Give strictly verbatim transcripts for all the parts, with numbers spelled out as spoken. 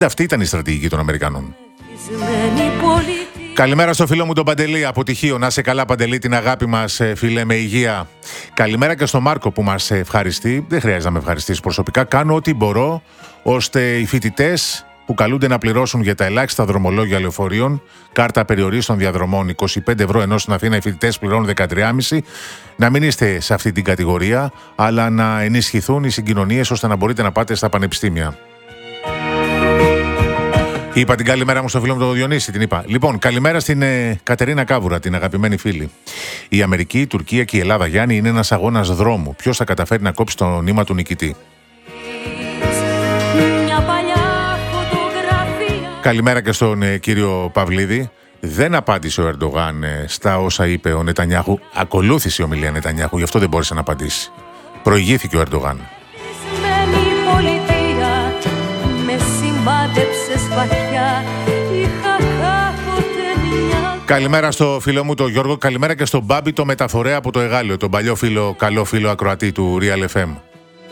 Αυτή ήταν η στρατηγική των Αμερικανών. Καλημέρα στο φίλο μου τον Παντελή, αποτυχίο. Να σε καλά, Παντελή, την αγάπη μας, φίλε, με υγεία. Καλημέρα και στον Μάρκο που μας ευχαριστεί. Δεν χρειάζεται να με ευχαριστήσει προσωπικά. Κάνω ό,τι μπορώ ώστε οι φοιτητές που καλούνται να πληρώσουν για τα ελάχιστα δρομολόγια λεωφορείων, κάρτα περιορίστων διαδρομών είκοσι πέντε ευρώ, ενώ στην Αθήνα οι φοιτητές πληρώνουν δεκατρία κόμμα πέντε, να μην είστε σε αυτή την κατηγορία, αλλά να ενισχυθούν οι συγκοινωνίες ώστε να μπορείτε να πάτε στα πανεπιστήμια. Είπα την καλημέρα μου στο φίλο μου τον Διονύση, την είπα. Λοιπόν, καλημέρα στην ε, Κατερίνα Κάβουρα, την αγαπημένη φίλη. Η Αμερική, η Τουρκία και η Ελλάδα, Γιάννη, είναι ένας αγώνας δρόμου. Ποιος θα καταφέρει να κόψει το νήμα του νικητή. Καλημέρα και στον ε, κύριο Παυλίδη. Δεν απάντησε ο Ερντογάν ε, στα όσα είπε ο Νετανιάχου. Ακολούθησε η ομιλία Νετανιάχου, γι' αυτό δεν μπόρεσε να απαντήσει. Προηγήθηκε ο Ερντογάν. Καλημέρα στο φίλο μου τον Γιώργο. Καλημέρα και στον Μπάμπη το μεταφορέα από το Εγάλεο, τον παλιό φίλο, καλό φίλο ακροατή του Real εφ εμ.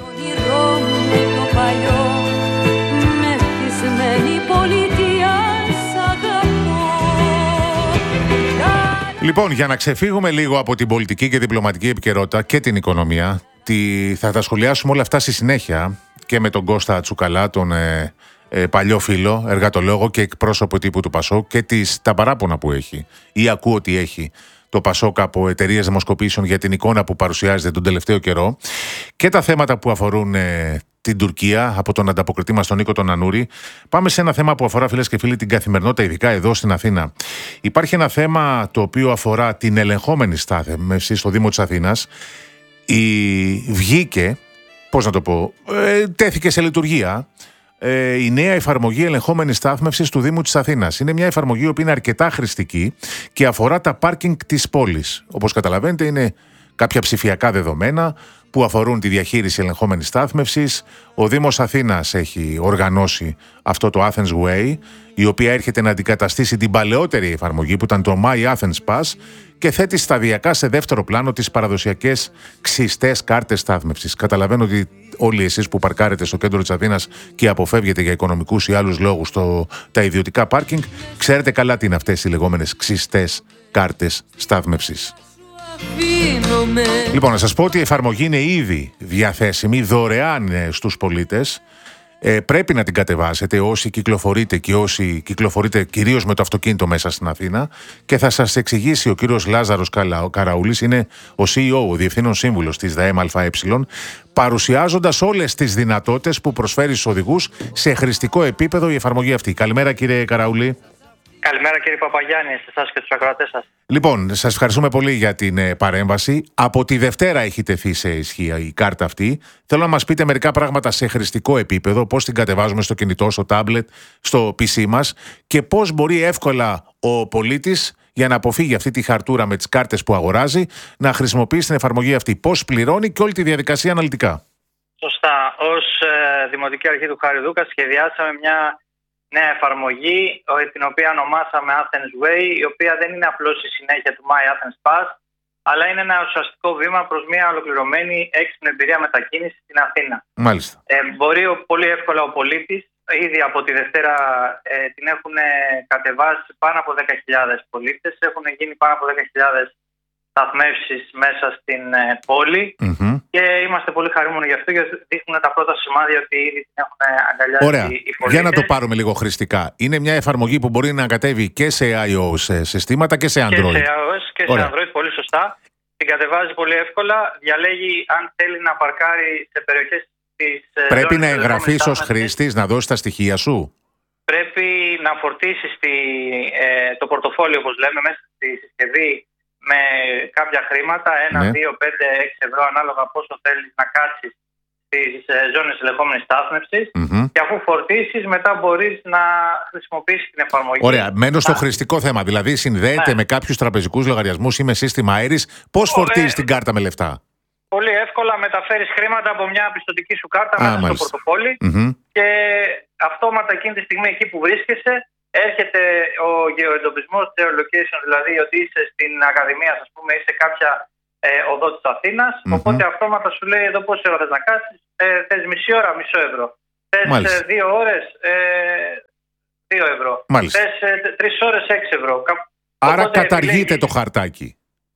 Λοιπόν, για να ξεφύγουμε λίγο από την πολιτική και διπλωματική επικαιρότητα και την οικονομία, τη... θα τα σχολιάσουμε όλα αυτά στη συνέχεια και με τον Κώστα Τσουκαλά, τον ε, ε, παλιό φίλο, εργατολόγο και εκπρόσωπο τύπου του Πασόκ, και τις, τα παράπονα που έχει ή ακούω ότι έχει το Πασόκ από εταιρείες δημοσκοπήσεων για την εικόνα που παρουσιάζεται τον τελευταίο καιρό, και τα θέματα που αφορούν ε, την Τουρκία από τον ανταποκριτή μας τον Νίκο τον Ανούρη. Πάμε σε ένα θέμα που αφορά, φίλες και φίλοι, την καθημερινότητα, ειδικά εδώ στην Αθήνα. Υπάρχει ένα θέμα το οποίο αφορά την ελεγχόμενη στάθμευση στο Δήμο της Αθήνας. Η... Βγήκε, πώς να το πω, ε, τέθηκε σε λειτουργία ε, η νέα εφαρμογή ελεγχόμενης στάθμευσης του Δήμου της Αθήνας. Είναι μια εφαρμογή που είναι αρκετά χρηστική και αφορά τα πάρκινγκ της πόλης. Όπως καταλαβαίνετε, είναι κάποια ψηφιακά δεδομένα που αφορούν τη διαχείριση ελεγχόμενης στάθμευσης. Ο Δήμος Αθήνας έχει οργανώσει αυτό το Athens Way, η οποία έρχεται να αντικαταστήσει την παλαιότερη εφαρμογή που ήταν το My Athens Pass και θέτει σταδιακά σε δεύτερο πλάνο τις παραδοσιακές ξιστές κάρτες στάθμευσης. Καταλαβαίνω ότι όλοι εσείς που παρκάρετε στο κέντρο της Αθήνας και αποφεύγετε για οικονομικούς ή άλλους λόγους το, τα ιδιωτικά πάρκινγκ, ξέρετε καλά τι είναι αυτές οι λεγόμενες ξιστές κάρτες στάθμευσης. Λοιπόν, να σας πω ότι η εφαρμογή είναι ήδη διαθέσιμη δωρεάν στους πολίτες. Ε, πρέπει να την κατεβάσετε όσοι κυκλοφορείτε και όσοι κυκλοφορείτε κυρίως με το αυτοκίνητο μέσα στην Αθήνα, και θα σας εξηγήσει ο κύριος Λάζαρος Καραούλης, είναι ο σι ι ο, ο Διευθύνων Σύμβουλος της ΔΑΕΜ ΑΕ, παρουσιάζοντας όλες τις δυνατότητες που προσφέρει στους οδηγούς σε χρηστικό επίπεδο η εφαρμογή αυτή. Καλημέρα, κύριε Καραούλη. Καλημέρα, κύριε Παπαγιάννη, σε εσάς και τους ακροατές σας. Λοιπόν, σας ευχαριστούμε πολύ για την ε, παρέμβαση. Από τη Δευτέρα έχει τεθεί σε ισχύ η κάρτα αυτή. Θέλω να μας πείτε μερικά πράγματα σε χρηστικό επίπεδο, πώς την κατεβάζουμε στο κινητό, στο τάμπλετ, στο πι σι μας, και πώς μπορεί εύκολα ο πολίτης, για να αποφύγει αυτή τη χαρτούρα με τις κάρτες που αγοράζει, να χρησιμοποιήσει την εφαρμογή αυτή. Πώς πληρώνει και όλη τη διαδικασία αναλυτικά. Σωστά. Ως ε, Δημοτική Αρχή του Χαριδούκα σχεδιάσαμε μια νέα εφαρμογή, την οποία ονομάσαμε Athens Way, η οποία δεν είναι απλώς η συνέχεια του My Athens Pass, αλλά είναι ένα ουσιαστικό βήμα προς μια ολοκληρωμένη έξυπνη εμπειρία μετακίνησης στην Αθήνα. Μάλιστα. Ε, μπορεί πολύ εύκολα ο πολίτης, ήδη από τη Δευτέρα ε, την έχουν κατεβάσει πάνω από δέκα χιλιάδες πολίτες, έχουν γίνει πάνω από δέκα χιλιάδες σταθμεύσεις μέσα στην ε, πόλη. Mm-hmm. Και είμαστε πολύ χαρούμενοι γι' αυτό, γιατί δείχνουν τα πρώτα σημάδια ότι ήδη την έχουν αγκαλιάσει. Ωραία. Οι πολίτες. Για να το πάρουμε λίγο χρηστικά. Είναι μια εφαρμογή που μπορεί να κατέβει και σε iOS συστήματα και σε Android. Και σε iOS και Ωραία. σε Android, πολύ σωστά. Την κατεβάζει πολύ εύκολα. Διαλέγει αν θέλει να παρκάρει σε περιοχές της. Πρέπει να εγγραφείς ως χρήστης, να δώσεις τα στοιχεία σου. Πρέπει να φορτίσεις τη, ε, το πορτοφόλιο, όπως λέμε, μέσα στη συσκευή, με κάποια χρήματα, ένα, ναι. δύο, πέντε, έξι ευρώ, ανάλογα πόσο θέλεις να κάτσεις στις ζώνες ελεγχόμενης στάθμευσης. Mm-hmm. Και αφού φορτίσεις, μετά μπορείς να χρησιμοποιήσεις την εφαρμογή. Ωραία, μένω στο χρηστικό θέμα. Δηλαδή, συνδέεται ναι. με κάποιους τραπεζικούς λογαριασμούς ή με σύστημα Aeris. Πώς φορτίζεις ε, την κάρτα με λεφτά? Πολύ εύκολα μεταφέρεις χρήματα από μια πιστωτική σου κάρτα Α, μέσα μάλιστα. στο πορτοφόλι. Mm-hmm. Και αυτόματα εκείνη τη στιγμή εκεί που βρίσκεσαι, έρχεται ο γεωεντοπισμός, geolocation, δηλαδή ότι είσαι στην Ακαδημία, ας πούμε, είσαι κάποια ε, οδό της Αθήνας. Mm-hmm. Οπότε αυτόματα σου λέει εδώ πόση ώρα θες να κάτσεις, ε, θες μισή ώρα, μισό ευρώ. Θες δύο ώρες, ε, δύο ευρώ. Μάλιστα. Θες ε, τρεις ώρες, έξι ευρώ. Άρα Οπότε καταργείται επιλέγεις. το χαρτάκι.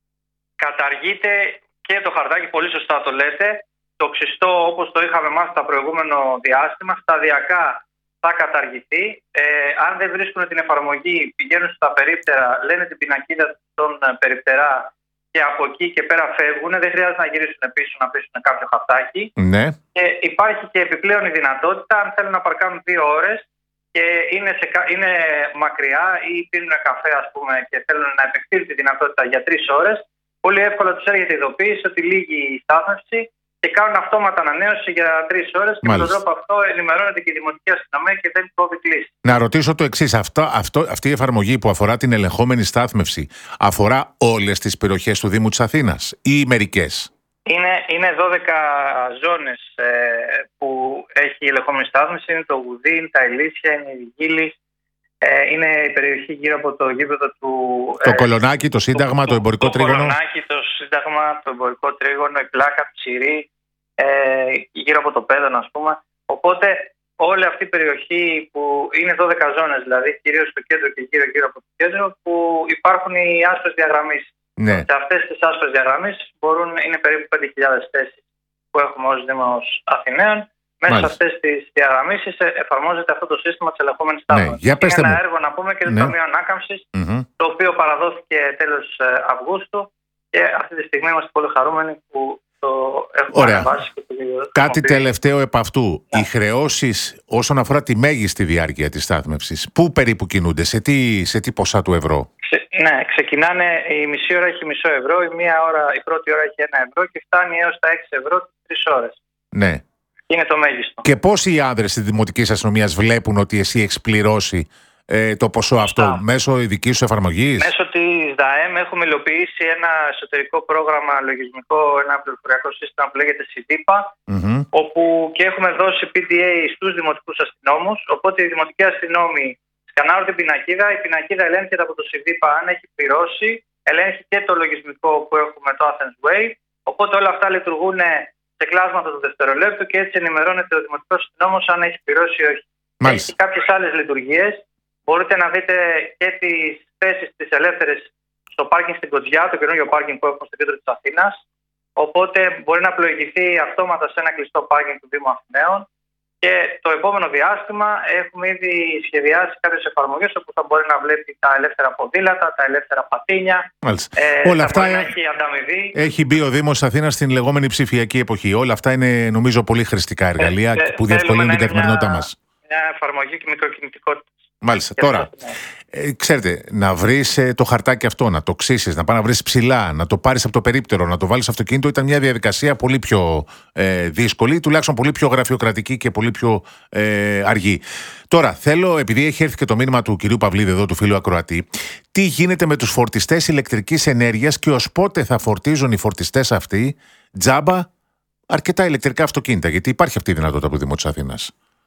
Καταργείται και το χαρτάκι, πολύ σωστά το λέτε. Το ξυστό, όπως το είχαμε μάθει το προηγούμενο διάστημα, σταδιακά θα καταργηθεί. Ε, αν δεν βρίσκουν την εφαρμογή, πηγαίνουν στα περίπτερα, λένε την πινακίδα των περιπτερά και από εκεί και πέρα φεύγουν. Δεν χρειάζεται να γυρίσουν πίσω να πείσουν κάποιο χαρτάκι. Ναι. Και υπάρχει και επιπλέον η δυνατότητα, αν θέλουν να παρκάνουν δύο ώρες και είναι, σε, είναι μακριά ή πίνουν καφέ, ας πούμε, και θέλουν να επεκτείνουν τη δυνατότητα για τρεις ώρες, πολύ εύκολα τους έρχεται η ειδοποίηση ότι λύγει η στάθμευση και κάνουν αυτόματα ανανέωση για τρεις ώρες και με τον τρόπο αυτό ενημερώνεται και η Δημοτική Αστυνομία και δεν κόβει κλίση. Να ρωτήσω το εξής. Αυτό, αυτό, αυτή η εφαρμογή που αφορά την ελεγχόμενη στάθμευση αφορά όλες τις περιοχές του Δήμου της Αθήνας ή μερικές? Είναι, είναι δώδεκα ζώνες ε, που έχει η ελεγχόμενη στάθμευση. Είναι το Γουδί, τα Ηλίσια, είναι η Βιγίλης, ε, είναι η περιοχή γύρω από το γήπεδο του... Το ε, Κολονάκι, το Σύνταγμα, το, το εμπορικό το τρίγωνο. Το Κολονάκι, το Σύνταγμα, το εμπορικό τρίγωνο, η Πλάκα, Ψηρή, ε, γύρω από το Πέδωνο, ας πούμε. Οπότε όλη αυτή η περιοχή που είναι δώδεκα ζώνες, δηλαδή κυρίως στο κέντρο και γύρω γύρω από το κέντρο, που υπάρχουν οι άσπρες διαγραμμίσεις. Ναι. Σε αυτές τις άσπρες διαγραμμίσεις μπορούν, είναι περίπου πέντε χιλιάδες θέσεις που έχουμε ως Δήμος Αθηναίων. Μέσα σε αυτές τις διαγραμμίσεις εφαρμόζεται αυτό το σύστημα της ελεγχόμενης στάθμευσης. Ναι, είναι ένα μου. έργο, να πούμε, και το ναι. Ταμείο Ανάκαμψης, mm-hmm. το οποίο παραδόθηκε τέλος Αυγούστου και αυτή τη στιγμή είμαστε πολύ χαρούμενοι που το έχουμε ανεβάσει. Κάτι τελευταίο επ' αυτού. Yeah. Οι χρεώσεις όσον αφορά τη μέγιστη διάρκεια της στάθμευσης, πού περίπου κινούνται, σε τι, σε τι ποσά του ευρώ? Ξε, ναι, ξεκινάνε, η μισή ώρα έχει μισό ευρώ, η, μία ώρα, η πρώτη ώρα έχει ένα ευρώ και φτάνει έως τα έξι ευρώ τις τρεις ώρες. Ναι. Είναι το μέγιστο. Και πώς οι άνδρες της Δημοτικής Αστυνομίας βλέπουν ότι εσύ έχεις πληρώσει ε, το ποσό αυτό? Ά. Μέσω ειδικής σου εφαρμογής? Μέσω της ΔΑΕΜ έχουμε υλοποιήσει ένα εσωτερικό πρόγραμμα λογισμικό, ένα πληροφοριακό σύστημα που λέγεται ΣΥΔΙΠΑ, mm-hmm. όπου και έχουμε δώσει πι ντι έι στους δημοτικούς αστυνόμους. Οπότε οι δημοτικοί αστυνόμοι σκανάρουν την πινακίδα, η πινακίδα ελέγχεται από το ΣΥΔΙΠΑ αν έχει πληρώσει, ελέγχει και το λογισμικό που έχουμε, το Athens Way. Οπότε όλα αυτά λειτουργούν σε κλάσματα του δευτερολέπτου και έτσι ενημερώνεται ο δημοτικός αστυνόμος αν έχει πληρώσει ή όχι. Μάλιστα. Έχει κάποιες άλλες λειτουργίες. Μπορείτε να δείτε και τις θέσεις τις ελεύθερες στο πάρκινγκ στην Κοτζιά, το καινούργιο πάρκινγκ που έχουμε στο κέντρο της Αθήνας. Οπότε μπορεί να πλοηγηθεί αυτόματα σε ένα κλειστό πάρκινγκ του Δήμου Αθηναίων. Και το επόμενο διάστημα έχουμε ήδη σχεδιάσει κάποιες εφαρμογές όπου θα μπορεί να βλέπει τα ελεύθερα ποδήλατα, τα ελεύθερα πατίνια. Ε, Όλα αυτά να έχει ανταμοιβή. Έχει μπει ο Δήμος Αθήνας στην λεγόμενη ψηφιακή εποχή. Όλα αυτά είναι, νομίζω, πολύ χρηστικά εργαλεία ε, που διευκολύνουν την καθημερινότητά μας. Μια εφαρμογή και μικροκινητικότητα. Μάλιστα. Τώρα, ε, ξέρετε, να βρεις ε, το χαρτάκι αυτό, να το ξύσεις, να πάει να βρεις ψηλά, να το πάρεις από το περίπτερο, να το βάλεις στο αυτοκίνητο, ήταν μια διαδικασία πολύ πιο ε, δύσκολη, τουλάχιστον πολύ πιο γραφειοκρατική και πολύ πιο ε, αργή. Τώρα, θέλω, επειδή έχει έρθει και το μήνυμα του κυρίου Παυλίδη εδώ, του φίλου Ακροατή, τι γίνεται με τους φορτιστές ηλεκτρικής ενέργειας και ως πότε θα φορτίζουν οι φορτιστές αυτοί τζάμπα αρκετά ηλεκτρικά αυτοκίνητα? Γιατί υπάρχει αυτή η δυνατότητα από το Δήμο της Αθήνας.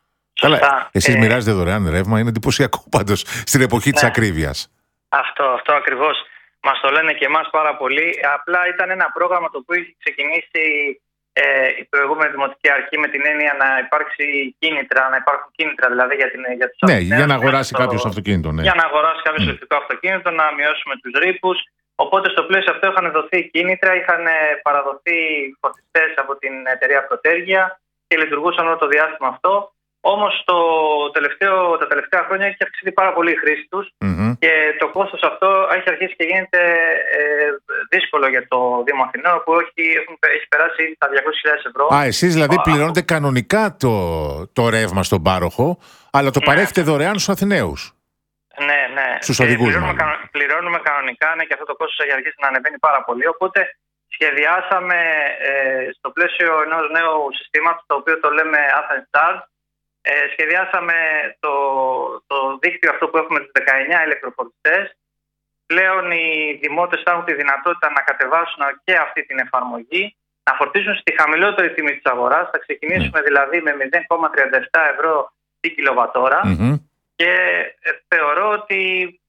Καλά, εσείς ε... μοιράζετε δωρεάν ρεύμα, είναι εντυπωσιακό πάντως στην εποχή ναι. της ακρίβειας. Αυτό, αυτό ακριβώς. Μας το λένε και εμάς πάρα πολύ. Απλά ήταν ένα πρόγραμμα το οποίο είχε ξεκινήσει ε, η προηγούμενη Δημοτική Αρχή με την έννοια να υπάρξει κίνητρα, να υπάρχουν κίνητρα δηλαδή για, την, για τους ναι, αυτοκίνητους. για να αγοράσει το... κάποιος αυτοκίνητο. Ναι. Για να αγοράσει κάποιος mm. ηλεκτρικό αυτοκίνητο, να μειώσουμε τους ρήπους. Οπότε στο πλαίσιο αυτό είχαν δοθεί κίνητρα, είχαν παραδοθεί φορτιστές από την εταιρεία Πρωτέργεια και λειτουργούσαν όλο το διάστημα αυτό. Όμως το τελευταίο, τα τελευταία χρόνια έχει αυξηθεί πάρα πολύ η χρήση τους mm-hmm. και το κόστος αυτό έχει αρχίσει και γίνεται ε, δύσκολο για το Δήμο Αθηναίων, που έχει, έχουν, έχει περάσει ήδη τα διακόσιες χιλιάδες ευρώ. Α, εσείς δηλαδή πληρώνετε κανονικά το, το ρεύμα στον πάροχο, αλλά το ναι. παρέχετε δωρεάν στους Αθηναίους. Ναι, ναι. Στους οδηγούς πληρώνουμε, κα, πληρώνουμε κανονικά, ναι, και αυτό το κόστος έχει αρχίσει να ανεβαίνει πάρα πολύ. Οπότε σχεδιάσαμε ε, στο πλαίσιο ενός νέου συστήματος, το οποίο το λέμε Athens Charge. Ε, σχεδιάσαμε το, το δίκτυο αυτό που έχουμε τους δεκαεννιά ηλεκτροφορτιστές. Πλέον οι δημότες θα έχουν τη δυνατότητα να κατεβάσουν και αυτή την εφαρμογή, να φορτίζουν στη χαμηλότερη τιμή της αγοράς. Θα ξεκινήσουμε mm. δηλαδή με μηδέν κόμμα τριάντα επτά ευρώ την κιλοβατόρα mm-hmm. και ε, θεωρώ ότι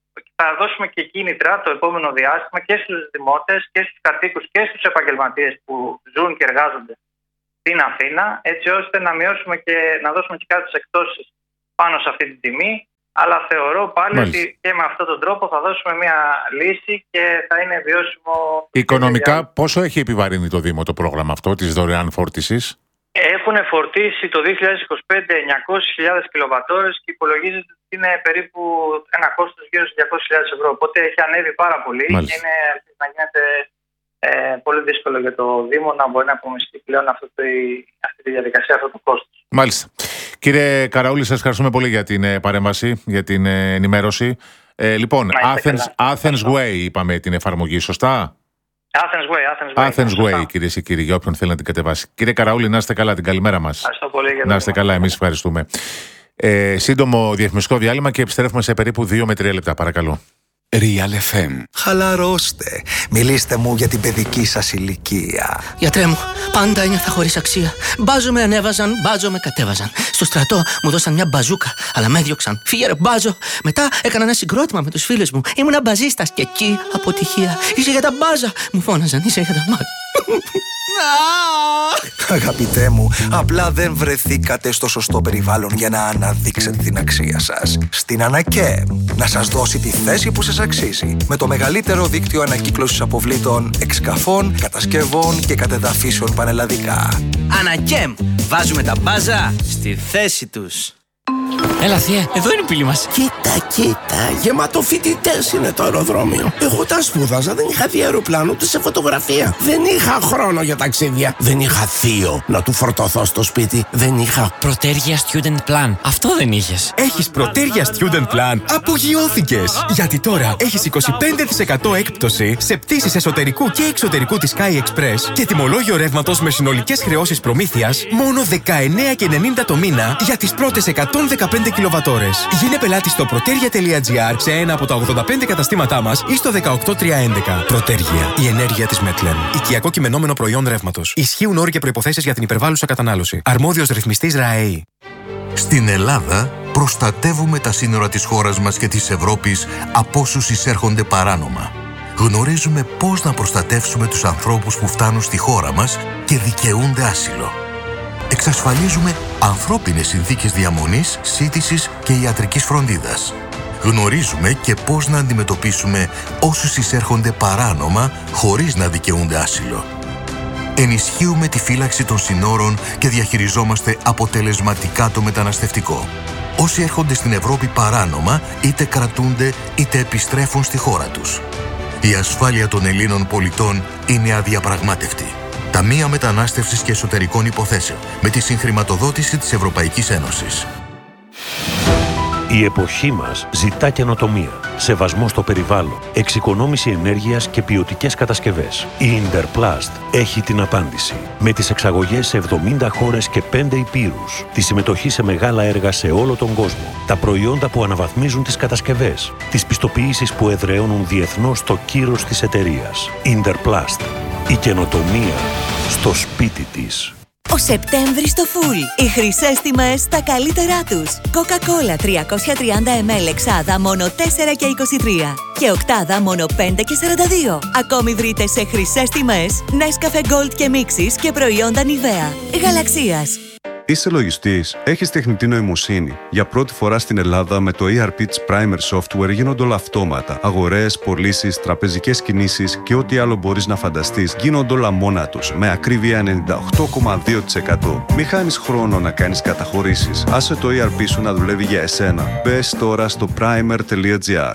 θα δώσουμε και κίνητρα το επόμενο διάστημα και στους δημότες και στους κατοίκους και στους επαγγελματίες που ζουν και εργάζονται στην Αθήνα, έτσι ώστε να μειώσουμε και να δώσουμε και κάποιες εκτόσεις πάνω σε αυτή την τιμή. Αλλά θεωρώ πάλι Μάλιστα. ότι και με αυτόν τον τρόπο θα δώσουμε μια λύση και θα είναι βιώσιμο. Οικονομικά, πόσο έχει επιβαρύνει το Δήμο το πρόγραμμα αυτό της δωρεάν φόρτισης? Έχουν φορτίσει το δύο χιλιάδες είκοσι πέντε εννιακόσιες χιλιάδες κιλοβατόρες και υπολογίζεται ότι είναι περίπου ένα κόστος γύρω στις διακόσιες χιλιάδες ευρώ. Οπότε έχει ανέβει πάρα πολύ Μάλιστα. και είναι να γίνεται ε, πολύ δύσκολο για το Δήμο να μπορεί να απομειστεί πλέον αυτό το, αυτή τη διαδικασία, αυτό το κόστος. Μάλιστα. Κύριε Καραούλη, σας ευχαριστούμε πολύ για την ε, παρέμβαση, για την ε, ενημέρωση. Ε, λοιπόν, Athens, Athens Way είπαμε την εφαρμογή, σωστά? Athens Way, Athens Way. Athens Way, κυρίες και κύριοι, για όποιον θέλει να την κατεβάσει. Κύριε Καραούλη, να είστε καλά, την καλημέρα μας. Ευχαριστώ πολύ για το να είστε καλά, εμείς ευχαριστούμε. Ε, σύντομο διαφημιστικό διάλειμμα και επιστρέφουμε σε περίπου δύο με τρία λεπτά, παρακαλώ. Real εφ εμ. Χαλαρώστε. Μιλήστε μου για την παιδική σας ηλικία. Γιατρέ μου, πάντα ένιωθα χωρίς αξία. Μπάζο με ανέβαζαν, μπάζο με κατέβαζαν. Στο στρατό μου δώσαν μια μπαζούκα, αλλά με έδιωξαν. Φύγε ρε μπάζο. Μετά έκανα ένα συγκρότημα με τους φίλους μου. Ήμουνα μπαζίστας και εκεί αποτυχία. Είσαι για τα μπάζα. Μου φώναζαν, είσαι για τα μπάζα. Αγαπητέ μου, απλά δεν βρεθήκατε στο σωστό περιβάλλον για να αναδείξετε την αξία σας. Στην Ανακέμ, να σας δώσει τη θέση που σας αξίζει. Με το μεγαλύτερο δίκτυο ανακύκλωσης αποβλήτων, εξκαφών, κατασκευών και κατεδαφίσεων πανελλαδικά. Ανακέμ, βάζουμε τα μπάζα στη θέση τους. Έλα θεία, εδώ είναι η πύλη μας. Κοίτα, κοίτα, γεμάτο φοιτητές είναι το αεροδρόμιο. Εγώ τα σπούδαζα, δεν είχα δει αεροπλάνο ούτε σε φωτογραφία. Δεν είχα χρόνο για ταξίδια. Δεν είχα θείο να του φορτωθώ στο σπίτι. Δεν είχα Προτέρια Student Plan. Αυτό δεν είχες. Έχεις Προτέρια Student Plan? Απογειώθηκες! Γιατί τώρα έχεις είκοσι πέντε τοις εκατό έκπτωση σε πτήσεις εσωτερικού και εξωτερικού της Sky Express και τιμολόγιο ρεύματος με συνολικές χρεώσεις προμήθειας μόνο δεκαεννέα και ενενήντα το μήνα για τις πρώτες εκατόν δεκαπέντε κιλοβατόρες. Γίνε πελάτη στο proteria τελεία gr σε ένα από τα ογδόντα πέντε καταστήματά μας ή στο δεκαοκτώ τριακόσια έντεκα. Proteria, η ενέργεια της Μετλεν. Οικιακό κειμενόμενο προϊόν ρεύματος. Ισχύουν όροι και προϋποθέσεις για την υπερβάλλουσα κατανάλωση. Αρμόδιος ρυθμιστής ΡΑΕΗ. Στην Ελλάδα προστατεύουμε τα σύνορα της χώρας μας και της Ευρώπης από όσους εισέρχονται παράνομα. Γνωρίζουμε πώς να προστατεύσουμε τους ανθρώπους που φτάνουν στη χώρα μας και δικαιούνται άσυλο. Εξασφαλίζουμε ανθρώπινες συνθήκες διαμονής, σύντησης και ιατρικής φροντίδας. Γνωρίζουμε και πώς να αντιμετωπίσουμε όσους εισέρχονται παράνομα χωρίς να δικαιούνται άσυλο. Ενισχύουμε τη φύλαξη των συνόρων και διαχειριζόμαστε αποτελεσματικά το μεταναστευτικό. Όσοι έρχονται στην Ευρώπη παράνομα, είτε κρατούνται είτε επιστρέφουν στη χώρα τους. Η ασφάλεια των Ελλήνων πολιτών είναι αδιαπραγμάτευτη. Ταμεία Μετανάστευσης και Εσωτερικών Υποθέσεων, με τη συγχρηματοδότηση της Ευρωπαϊκής Ένωσης. Η εποχή μας ζητά καινοτομία, σεβασμό στο περιβάλλον, εξοικονόμηση ενέργειας και ποιοτικές κατασκευές. Η Interplast έχει την απάντηση. Με τις εξαγωγές σε εβδομήντα χώρες και πέντε υπήρους, τη συμμετοχή σε μεγάλα έργα σε όλο τον κόσμο, τα προϊόντα που αναβαθμίζουν τις κατασκευές, τις πιστοποιήσεις που εδραιώνουν διεθνώς το κύρος της εταιρείας. Interplast. Η καινοτομία στο σπίτι της. Ο Σεπτέμβρης στο Full. Οι χρυσές τιμές στα καλύτερά τους. Coca-Cola τριακόσια τριάντα μιλιλίτρα εξάδα μόνο τέσσερα και είκοσι τρία και οκτάδα μόνο πέντε και σαράντα δύο. Ακόμη βρείτε σε χρυσές τιμές Nescafe Gold και Mixes και προϊόντα Nivea. Γαλαξίας. Είσαι λογιστής, έχεις τεχνητή νοημοσύνη. Για πρώτη φορά στην Ελλάδα με το ι αρ πι της Primer Software γίνονται όλα αυτόματα. Αγορές, πωλήσεις, τραπεζικές κινήσεις και ό,τι άλλο μπορείς να φανταστείς γίνονται όλα μόνα τους, με ακρίβεια ενενήντα οκτώ κόμμα δύο τοις εκατό. Μη χάνεις χρόνο να κάνεις καταχωρήσεις. Άσε το ι αρ πι σου να δουλεύει για εσένα. Μπες τώρα στο primer τελεία gr.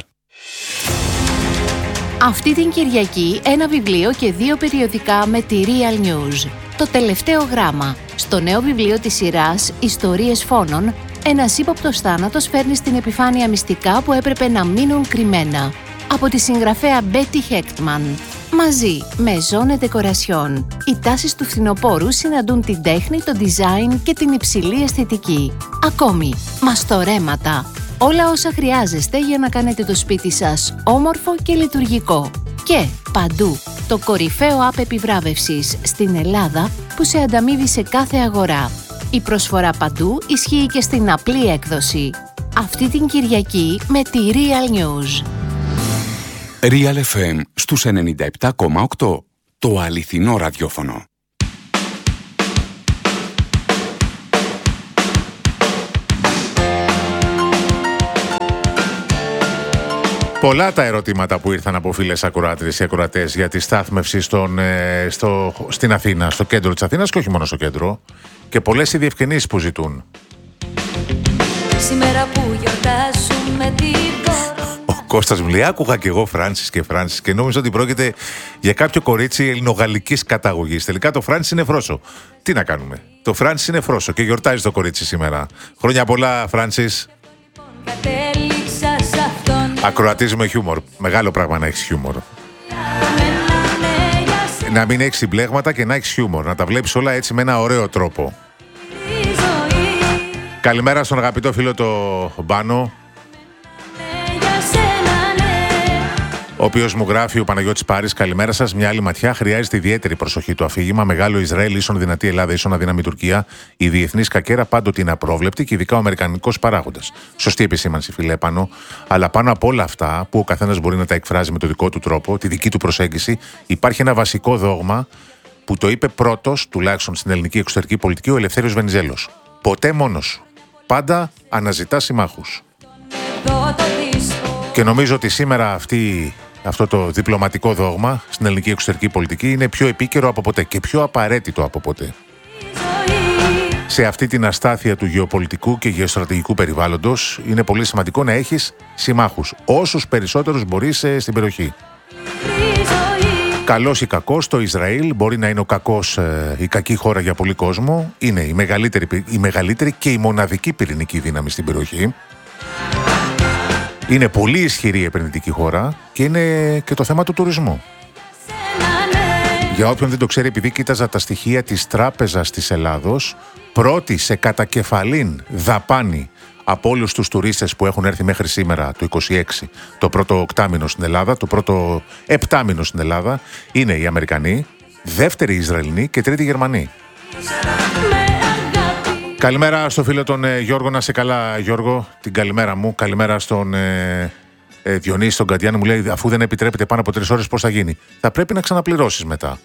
Αυτή την Κυριακή ένα βιβλίο και δύο περιοδικά με τη Real News. Το τελευταίο γράμμα. Στο νέο βιβλίο της σειράς «Ιστορίες φόνων», ένας ύποπτος θάνατος φέρνει στην επιφάνεια μυστικά που έπρεπε να μείνουν κρυμμένα. Από τη συγγραφέα Betty Hechtman. Μαζί με Zone Decoration. Οι τάσεις του φθινοπόρου συναντούν την τέχνη, το design και την υψηλή αισθητική. Ακόμη, μαστορέματα. Όλα όσα χρειάζεστε για να κάνετε το σπίτι σας όμορφο και λειτουργικό. Και παντού, το κορυφαίο app επιβράβευσης στην Ελλάδα που σε ανταμείβει σε κάθε αγορά. Η προσφορά παντού ισχύει και στην απλή έκδοση. Αυτή την Κυριακή με τη Real News. Real εφ εμ στους ενενήντα επτά κόμμα οκτώ. Το αληθινό ραδιόφωνο. Πολλά τα ερωτήματα που ήρθαν από φίλες ακροάτριες ή ακροατές για τη στάθμευση στον, ε, στο, στην Αθήνα, στο κέντρο της Αθήνας και όχι μόνο στο κέντρο. Και πολλές οι διευκρινήσεις που ζητούν. Σήμερα που γιορτάζουμε τη δώρο. Ο Κώστας μου λέει: άκουγα και εγώ Φράνσις και Φράνσις και νόμιζα ότι πρόκειται για κάποιο κορίτσι ελληνογαλλικής καταγωγής. Τελικά το Φράνσις είναι Φρόσο. Τι να κάνουμε. Το Φράνσις είναι Φρόσο και γιορτάζει το κορίτσι σήμερα. Χρόνια πολλά, Φράνσις. Ακροατής με χιούμορ. Μεγάλο πράγμα να έχεις χιούμορ. Να μην έχεις συμπλέγματα και να έχεις χιούμορ. Να τα βλέπεις όλα έτσι με ένα ωραίο τρόπο. Καλημέρα στον αγαπητό φίλο το Μπάνο, ο οποίος μου γράφει, ο Παναγιώτης Πάρης: καλημέρα σας. Μια άλλη ματιά. Χρειάζεται ιδιαίτερη προσοχή το αφήγημα. Μεγάλο Ισραήλ, ίσον δυνατή Ελλάδα, ίσον αδύναμη Τουρκία. Η διεθνής κακέρα πάντοτε είναι απρόβλεπτη και ειδικά ο αμερικανικός παράγοντας. Σωστή επισήμανση, φίλε Πάνο. Αλλά πάνω από όλα αυτά, που ο καθένας μπορεί να τα εκφράζει με το δικό του τρόπο, τη δική του προσέγγιση, υπάρχει ένα βασικό δόγμα που το είπε πρώτος, τουλάχιστον στην ελληνική εξωτερική πολιτική, ο Ελευθέριος Βενιζέλος. Ποτέ μόνος σου. Πάντα αναζητά συμμάχους. Και νομίζω ότι σήμερα αυτή, αυτό το διπλωματικό δόγμα στην ελληνική εξωτερική πολιτική είναι πιο επίκαιρο από ποτέ και πιο απαραίτητο από ποτέ. Σε αυτή την αστάθεια του γεωπολιτικού και γεωστρατηγικού περιβάλλοντος είναι πολύ σημαντικό να έχεις συμμάχους, όσους περισσότερους μπορείς στην περιοχή. Καλός ή κακός, το Ισραήλ μπορεί να είναι ο κακός, ε, η κακή χώρα για πολύ κόσμο. Είναι η μεγαλύτερη, η μεγαλύτερη και η μοναδική πυρηνική δύναμη στην περιοχή. Είναι πολύ ισχυρή επενδυτική χώρα και είναι και το θέμα του τουρισμού. Για όποιον δεν το ξέρει, επειδή κοίταζα τα στοιχεία της Τράπεζας της Ελλάδος, πρώτη σε κατακεφαλήν δαπάνη από όλους τους τουρίστες που έχουν έρθει μέχρι σήμερα το είκοσι έξι, το πρώτο οκτάμηνο στην Ελλάδα, το πρώτο επτάμηνο στην Ελλάδα, είναι οι Αμερικανοί, δεύτερη οι Ισραηλινοί και τρίτη οι Γερμανοί. Καλημέρα στο φίλο τον ε, Γιώργο, να σε καλά Γιώργο, την καλημέρα μου. Καλημέρα στον ε, ε, Διονύση, τον Καντιάνη, μου λέει: αφού δεν επιτρέπεται πάνω από τρεις ώρες, πώς θα γίνει? Θα πρέπει να ξαναπληρώσεις μετά.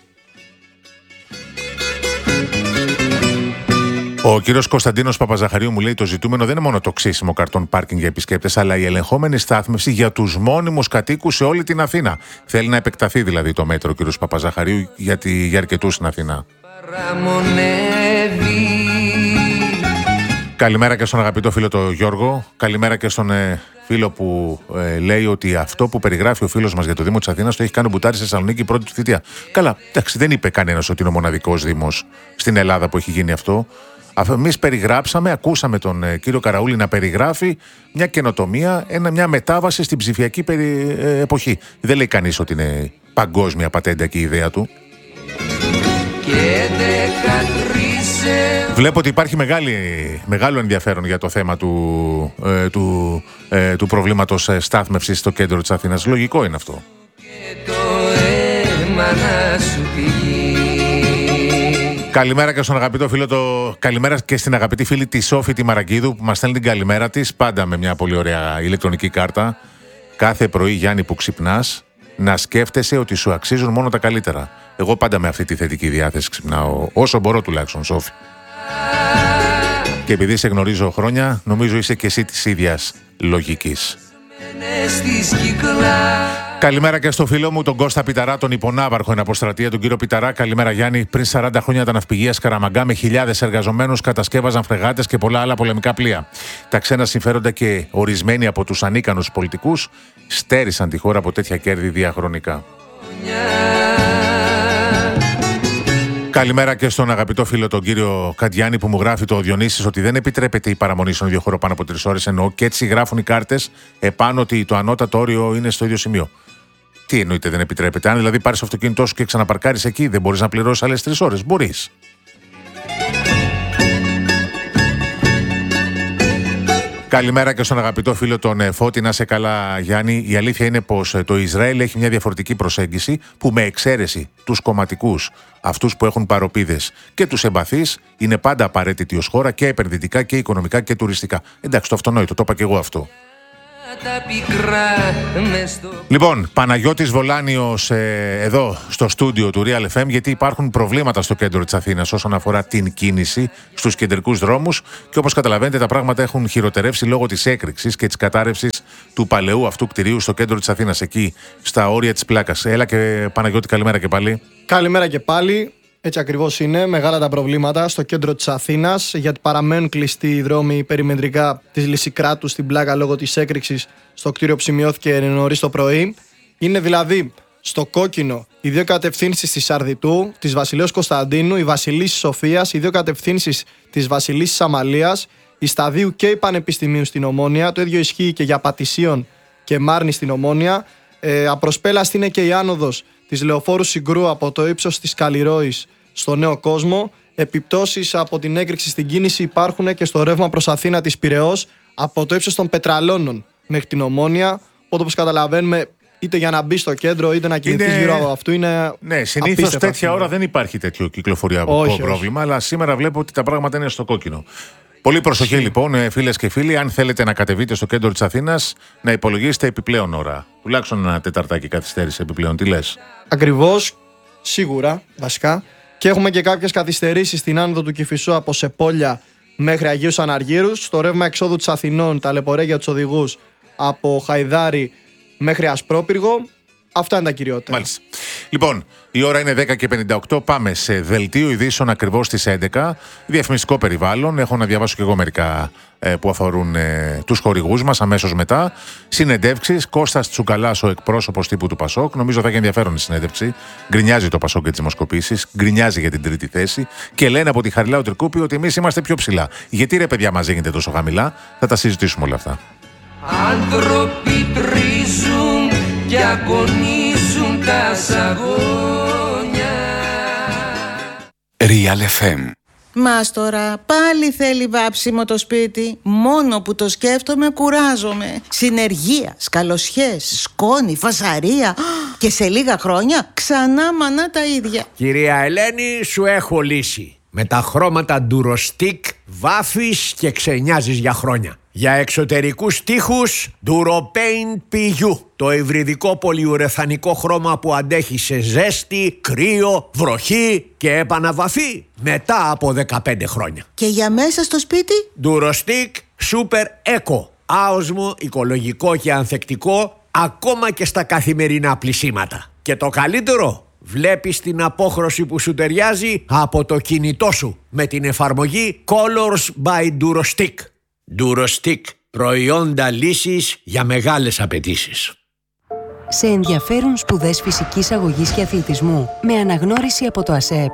Ο κύριος Κωνσταντίνος Παπαζαχαρίου μου λέει: το ζητούμενο δεν είναι μόνο το ξύσιμο καρτών πάρκινγκ για επισκέπτες, αλλά η ελεγχόμενη στάθμευση για τους μόνιμους κατοίκους σε όλη την Αθήνα. Θέλει να επεκταθεί δηλαδή το μέτρο ο κύριος Παπαζαχαρίου για, τη, για αρκετούς στην Αθήνα. Καλημέρα και στον αγαπητό φίλο το Γιώργο. Καλημέρα και στον ε, φίλο που ε, λέει ότι αυτό που περιγράφει ο φίλος μας για το Δήμο της Αθήνας το έχει κάνει ο Μπουτάρης σε Θεσσαλονίκη πρώτη του θητεία. Καλά, εντάξει, δεν είπε κανένας ότι είναι ο μοναδικός Δήμος στην Ελλάδα που έχει γίνει αυτό. Εμείς περιγράψαμε, ακούσαμε τον ε, κύριο Καραούλη να περιγράφει μια καινοτομία, ένα, μια μετάβαση στην ψηφιακή περι, ε, εποχή. Δεν λέει κανείς ότι είναι παγκόσμια πατέντα και η ιδέα του. Βλέπω ότι υπάρχει μεγάλη, μεγάλο ενδιαφέρον για το θέμα του, ε, του, ε, του προβλήματος ε, στάθμευσης στο κέντρο της Αθήνας. Λογικό είναι αυτό. Καλημέρα και στον αγαπητό φίλο το... Καλημέρα και στην αγαπητή φίλη τη Σόφη τη Μαραγκίδου που μας στέλνει την καλημέρα της, πάντα με μια πολύ ωραία ηλεκτρονική κάρτα. Κάθε πρωί, Γιάννη, που ξυπνάς, να σκέφτεσαι ότι σου αξίζουν μόνο τα καλύτερα. Εγώ πάντα με αυτή τη θετική διάθεση ξυπνάω, όσο μπορώ τουλάχιστον, Σόφη. Και επειδή σε γνωρίζω χρόνια, νομίζω είσαι και εσύ της ίδιας λογικής. Καλημέρα και στο φίλο μου τον Κώστα Πιταρά, τον υπονάβαρχο εν αποστρατεία, τον κύριο Πιταρά. Καλημέρα Γιάννη. Πριν σαράντα χρόνια τα ναυπηγεία Σκαραμαγκά με χιλιάδες εργαζομένους κατασκεύαζαν φρεγάτες και πολλά άλλα πολεμικά πλοία. Τα ξένα συμφέροντα και ορισμένοι από τους ανίκανους πολιτικούς στέρισαν τη χώρα από τέτοια κέρδη διαχρονικά. Καλημέρα και στον αγαπητό φίλο τον κύριο Καντιάνη που μου γράφει το Διονύσης ότι δεν επιτρέπεται η παραμονή στον ίδιο χώρο πάνω από τρεις ώρες, εννοώ και έτσι γράφουν οι κάρτες επάνω ότι το ανώτατο όριο είναι στο ίδιο σημείο. Τι εννοείται δεν επιτρέπεται? Αν δηλαδή πάρεις το αυτοκίνητό σου και ξαναπαρκάρεις εκεί, δεν μπορείς να πληρώσεις άλλες τρεις ώρες? Μπορείς. Καλημέρα και στον αγαπητό φίλο τον Φώτη, να σε καλά Γιάννη. Η αλήθεια είναι πως το Ισραήλ έχει μια διαφορετική προσέγγιση που με εξαίρεση τους κομματικούς, αυτούς που έχουν παροπίδες και τους εμπαθείς, είναι πάντα απαραίτητη ως χώρα και επενδυτικά και οικονομικά και τουριστικά. Εντάξει, το αυτονόητο, το είπα και εγώ αυτό. Λοιπόν, Παναγιώτης Βολάνιος ε, εδώ στο στούντιο του Real εφ εμ, γιατί υπάρχουν προβλήματα στο κέντρο της Αθήνας όσον αφορά την κίνηση στους κεντρικούς δρόμους και όπως καταλαβαίνετε τα πράγματα έχουν χειροτερεύσει λόγω της έκρηξης και της κατάρρευσης του παλαιού αυτού κτηρίου στο κέντρο της Αθήνας, εκεί στα όρια της Πλάκας. Έλα και Παναγιώτη, καλημέρα και πάλι. Καλημέρα και πάλι. Έτσι ακριβώς είναι. Μεγάλα τα προβλήματα στο κέντρο της Αθήνας, γιατί παραμένουν κλειστοί οι δρόμοι περιμετρικά της Λυσικράτου στην Πλάκα λόγω της έκρηξης στο κτίριο που σημειώθηκε νωρίς το πρωί. Είναι δηλαδή στο κόκκινο οι δύο κατευθύνσεις της Αρδιτού, της Βασιλέως Κωνσταντίνου, η Βασιλίσσης Σοφίας, οι δύο κατευθύνσεις της Βασιλίσσης Αμαλίας, η Σταδίου και η Πανεπιστημίου στην Ομόνια. Το ίδιο ισχύει και για Πατησίων και Μάρνη στην Ομόνια. Ε, απροσπέλαστη είναι και η άνοδος της Λεωφόρου Συγκρού από το ύψος της Καλλιρόης στο Νέο Κόσμο. Επιπτώσεις από την έκρηξη στην κίνηση υπάρχουν και στο ρεύμα προς Αθήνα της Πειραιώς από το ύψος των Πετραλώνων μέχρι την Ομόνια. Οπότε, όπως καταλαβαίνουμε, είτε για να μπει στο κέντρο είτε να κινηθείς είναι... γύρω από αυτού είναι. Ναι, συνήθως τέτοια ώρα δεν υπάρχει τέτοιο κυκλοφοριακό όχι, πρόβλημα, όχι. Αλλά σήμερα βλέπω ότι τα πράγματα είναι στο κόκκινο. Πολύ προσοχή λοιπόν, φίλες και φίλοι, αν θέλετε να κατεβείτε στο κέντρο της Αθήνας, να υπολογίσετε επιπλέον ώρα. Τουλάχιστον ένα τεταρτάκι καθυστέρηση επιπλέον. Τι λες? Ακριβώς, σίγουρα, βασικά. Και έχουμε και κάποιες καθυστερήσεις στην άνοδο του Κηφισού από Σεπόλια μέχρι Αγίους Αναργύρους. Στο ρεύμα εξόδου της Αθηνών, ταλαιπωρία για τους οδηγούς από Χαϊδάρη μέχρι Ασπρόπυργο. Αυτά είναι τα κυριότερα. Μάλιστα. Λοιπόν, η ώρα είναι δέκα και πενήντα οκτώ. Πάμε σε δελτίο ειδήσεων ακριβώς στις έντεκα. Διαφημιστικό περιβάλλον. Έχω να διαβάσω και εγώ μερικά ε, που αφορούν ε, τους χορηγούς μας αμέσως μετά. Συνεντεύξεις. Κώστας Τσουκαλάς, ο εκπρόσωπος τύπου του Πασόκ. Νομίζω θα έχει ενδιαφέρον η συνέντευξη. Γκρινιάζει το Πασόκ για τις δημοσκοπήσεις. Γκρινιάζει για την τρίτη θέση. Και λένε από τη Χαριλάου Τρικούπη ότι εμείς είμαστε πιο ψηλά. Γιατί ρε παιδιά μας γίνεται τόσο χαμηλά? Θα τα συζητήσουμε όλα αυτά. Άνθρωποι τρίζουν και αγωνίζουν τα σαγόνια. Real εφ εμ. Μάστορα, πάλι θέλει βάψιμο το σπίτι. Μόνο που το σκέφτομαι κουράζομαι. Συνεργεία, σκαλοσιές, σκόνη, φασαρία. Και σε λίγα χρόνια ξανά μανά τα ίδια. Κυρία Ελένη, σου έχω λύση. Με τα χρώματα Durostic βάφεις και ξενιάζεις για χρόνια. Για εξωτερικούς τοίχους Duropaint πι γιου. Το υβριδικό πολυουρεθανικό χρώμα που αντέχει σε ζέστη, κρύο, βροχή και επαναβαφή μετά από δεκαπέντε χρόνια. Και για μέσα στο σπίτι Durostic Super Eco. Άοσμο, οικολογικό και ανθεκτικό ακόμα και στα καθημερινά πλυσίματα. Και το καλύτερο, βλέπεις την απόχρωση που σου ταιριάζει από το κινητό σου με την εφαρμογή Colors by Durostic. Durostic, προϊόντα λύσης για μεγάλες απαιτήσεις. Σε ενδιαφέρουν σπουδές φυσικής αγωγής και αθλητισμού με αναγνώριση από το ΑΣΕΠ.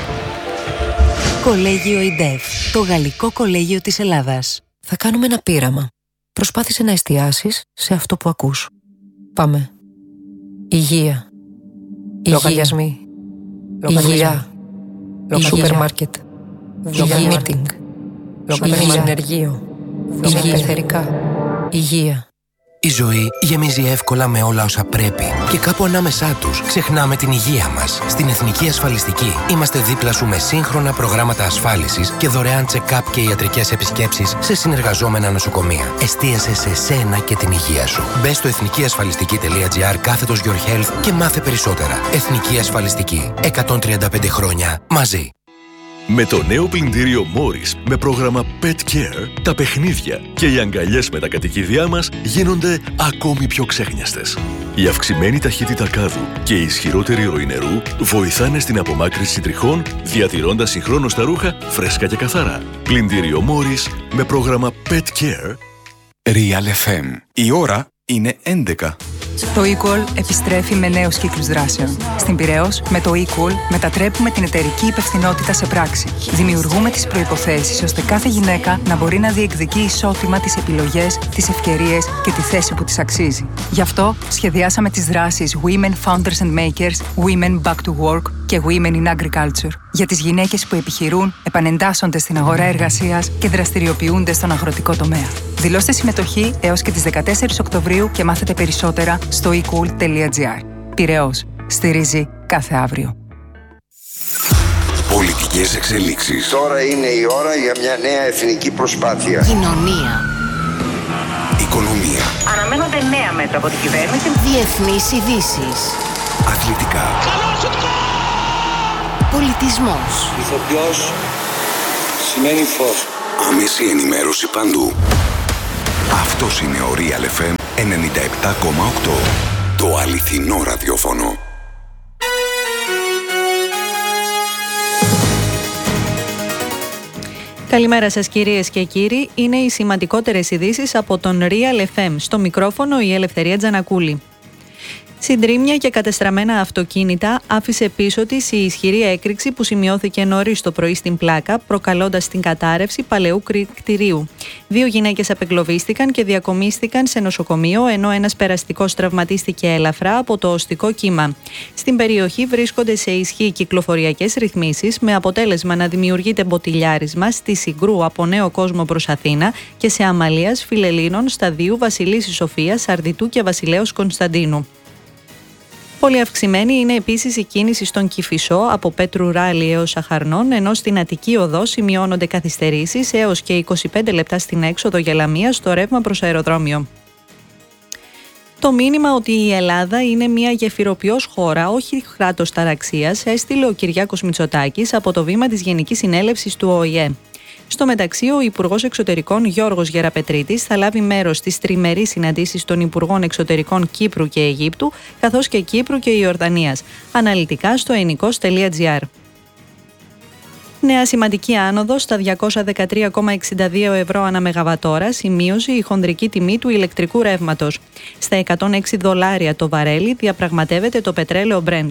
Κολέγιο ΙΝΤΕΦ, το γαλλικό κολέγιο της Ελλάδας. Θα κάνουμε ένα πείραμα. Προσπάθησε να εστιάσεις σε αυτό που ακούς. Πάμε. Υγεία. Λογαριασμοί. Υγεία. Σούπερ μάρκετ. Υγεία μίτινγκ. Συνεργείο. Υγεία. Εθερικά. Υγεία. Η ζωή γεμίζει εύκολα με όλα όσα πρέπει. Και κάπου ανάμεσά τους ξεχνάμε την υγεία μας. Στην Εθνική Ασφαλιστική είμαστε δίπλα σου με σύγχρονα προγράμματα ασφάλισης και δωρεάν check-up και ιατρικές επισκέψεις σε συνεργαζόμενα νοσοκομεία. Εστίασε σε σένα και την υγεία σου. Μπες στο εθνικιασφαλιστική τελεία τζι άρ κάθετος Your Health και μάθε περισσότερα. Εθνική Ασφαλιστική. εκατόν τριάντα πέντε χρόνια μαζί. Με το νέο πλυντήριο Morris με πρόγραμμα Pet Care, τα παιχνίδια και οι αγκαλιές με τα κατοικίδια μας γίνονται ακόμη πιο ξέχνιαστες. Η αυξημένη ταχύτητα κάδου και η ισχυρότερη ροή νερού βοηθάνε στην απομάκρυνση τριχών, διατηρώντας συγχρόνως τα ρούχα φρέσκα και καθαρά. Πλυντήριο Morris με πρόγραμμα Pet Care. Real εφ εμ. Η ώρα είναι έντεκα. Το eCall επιστρέφει με νέους κύκλους δράσεων. Στην Πειραιώς, με το eCall μετατρέπουμε την εταιρική υπευθυνότητα σε πράξη. Δημιουργούμε τις προϋποθέσεις ώστε κάθε γυναίκα να μπορεί να διεκδικεί ισότιμα τις επιλογές, τις ευκαιρίες και τη θέση που της αξίζει. Γι' αυτό σχεδιάσαμε τις δράσεις Women Founders and Makers, Women Back to Work και Women in Agriculture για τις γυναίκες που επιχειρούν, επανεντάσσονται στην αγορά εργασίας και δραστηριοποιούνται στον αγροτικό τομέα. Δηλώστε συμμετοχή έως και τις δεκατέσσερις Οκτωβρίου και μάθετε περισσότερα στο e cool τελεία τζι άρ. Πειραιώς. Στηρίζει κάθε αύριο. Πολιτικές εξελίξεις. Τώρα είναι η ώρα για μια νέα εθνική προσπάθεια. Κοινωνία. Οικονομία. Αναμένονται νέα μέτρα από την κυβέρνηση. Διεθνείς ειδήσεις. Αθλητικά. Πολιτισμός. Ηθοποιός σημαίνει φως. Άμεση ενημέρωση παντού. Αυτός είναι ο Real εφ εμ ενενήντα επτά κόμμα οκτώ. Το αληθινό ραδιόφωνο. Καλημέρα σας κυρίες και κύριοι. Είναι οι σημαντικότερες ειδήσεις από τον Real εφ εμ. Στο μικρόφωνο η Ελευθερία Τζανακούλη. Συντρίμμια και κατεστραμμένα αυτοκίνητα άφησε πίσω της η ισχυρή έκρηξη που σημειώθηκε νωρίς το πρωί στην Πλάκα, προκαλώντας την κατάρρευση παλαιού κτηρίου. Δύο γυναίκες απεγκλωβίστηκαν και διακομίστηκαν σε νοσοκομείο, ενώ ένας περαστικός τραυματίστηκε ελαφρά από το οστικό κύμα. Στην περιοχή βρίσκονται σε ισχύ κυκλοφοριακές ρυθμίσεις, με αποτέλεσμα να δημιουργείται μποτιλιάρισμα στη Συγκρού από Νέο Κόσμο προς Αθήνα και σε Αμαλίας, Φιλελλήνων, Σταδίου, Βασιλίσσης Σοφίας, Σαρδιτού και Βασιλέως Κωνσταντίνου. Πολύ αυξημένη είναι επίσης η κίνηση στον Κηφισό από Πέτρου Ράλη έως Αχαρνών, ενώ στην Αττική Οδό σημειώνονται καθυστερήσεις έως και είκοσι πέντε λεπτά στην έξοδο για Λαμία στο ρεύμα προς αεροδρόμιο. Το μήνυμα ότι η Ελλάδα είναι μια γεφυροποιός χώρα, όχι κράτος ταραξίας, έστειλε ο Κυριάκος Μητσοτάκης από το βήμα της Γενικής Συνέλευσης του Ο Η Ε. Στο μεταξύ, ο Υπουργός Εξωτερικών Γιώργος Γεραπετρίτης θα λάβει μέρος στις τριμερείς συναντήσεις των Υπουργών Εξωτερικών Κύπρου και Αιγύπτου, καθώς και Κύπρου και Ιορδανίας. Αναλυτικά στο ενικός τελεία τζι άρ. Νέα σημαντική άνοδος στα διακόσια δεκατρία κόμμα εξήντα δύο ευρώ ανά μεγαβατόρα σημείωσε η χονδρική τιμή του ηλεκτρικού ρεύματος. Στα εκατόν έξι δολάρια το βαρέλι διαπραγματεύεται το πετρέλαιο Brent.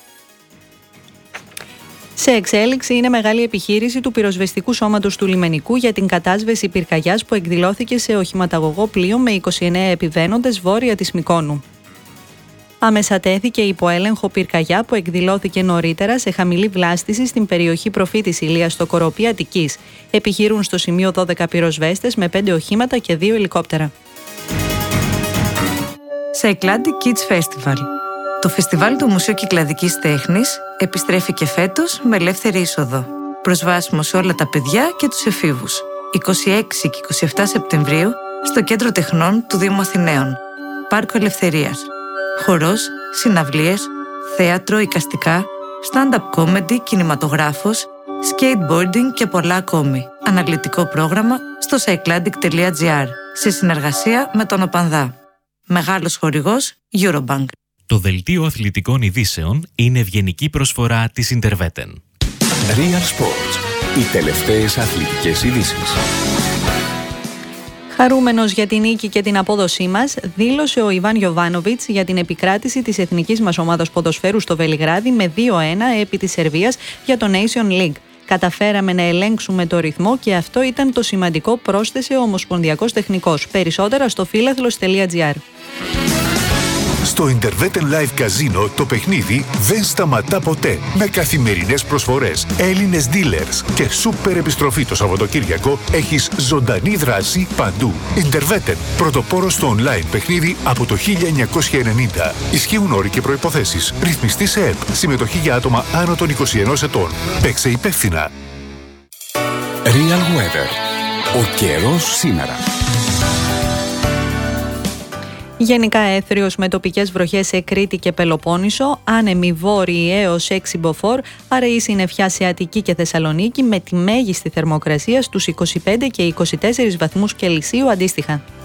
Σε εξέλιξη είναι μεγάλη επιχείρηση του πυροσβεστικού σώματος του λιμενικού για την κατάσβεση πυρκαγιάς που εκδηλώθηκε σε οχηματαγωγό πλοίο με είκοσι εννέα επιβαίνοντες βόρεια της Μυκόνου. Άμεσα τέθηκε υπό έλεγχο πυρκαγιά που εκδηλώθηκε νωρίτερα σε χαμηλή βλάστηση στην περιοχή Προφήτης Ηλίας στο Κοροπή Αττικής. Επιχειρούν στο σημείο δώδεκα πυροσβέστες με πέντε οχήματα και δύο ελικόπτερα. Cycladic Kids Festival. Το φεστιβάλ του Μουσείου Κυκλαδικής Τέχνης επιστρέφει και φέτος με ελεύθερη είσοδο. Προσβάσιμο σε όλα τα παιδιά και τους εφήβους. είκοσι έξι και είκοσι επτά Σεπτεμβρίου στο Κέντρο Τεχνών του Δήμου Αθηναίων. Πάρκο Ελευθερίας. Χορός, συναυλίες, θέατρο, εικαστικά, stand-up comedy, κινηματογράφος, skateboarding και πολλά ακόμη. Αναλυτικό πρόγραμμα στο cycladic τελεία τζι άρ σε συνεργασία με τον ΟΠΑΝΔΑ. Μεγάλος χορηγός Eurobank. Το δελτίο αθλητικών ειδήσεων είναι ευγενική προσφορά της Interveten. Real Sports. Οι τελευταίες αθλητικές ειδήσεις. Χαρούμενος για την νίκη και την απόδοσή μας, δήλωσε ο Ιβάν Γιοβάνοβιτς για την επικράτηση της εθνικής μας ομάδας ποδοσφαίρου στο Βελιγράδι με δύο ένα επί της Σερβίας για το Nation League. Καταφέραμε να ελέγξουμε το ρυθμό και αυτό ήταν το σημαντικό, πρόσθεσε ο Ομοσπονδιακός Τεχνικός. Περισσότερα στο φίλαθλος τελεία τζι άρ. Στο Interveten Live Casino το παιχνίδι δεν σταματά ποτέ. Με καθημερινές προσφορές, Έλληνες dealers και σούπερ επιστροφή το Σαββατοκύριακο έχεις ζωντανή δράση παντού. Interveten, πρωτοπόρος στο online παιχνίδι από το χίλια εννιακόσια ενενήντα. Ισχύουν όροι και προϋποθέσεις. Ρυθμιστή σε ΕΠ. Συμμετοχή για άτομα άνω των είκοσι ενός ετών. Παίξε υπεύθυνα. Real Weather. Ο καιρός σήμερα. Γενικά έθριος με τοπικές βροχές σε Κρήτη και Πελοπόννησο, άνεμοι βόρειοι έως έξι μποφόρ, άρα η συννεφιά σε Αττική και Θεσσαλονίκη με τη μέγιστη θερμοκρασία στους είκοσι πέντε και είκοσι τέσσερις βαθμούς Κελσίου αντίστοιχα.